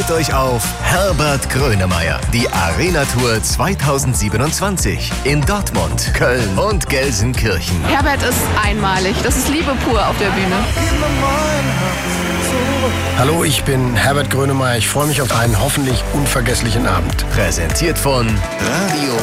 Freut euch auf Herbert Grönemeyer, die Arena-Tour 2027 in Dortmund, Köln und Gelsenkirchen. Herbert ist einmalig. Das ist Liebe pur auf der Bühne. Hallo, ich bin Herbert Grönemeyer. Ich freue mich auf einen hoffentlich unvergesslichen Abend. Präsentiert von Radio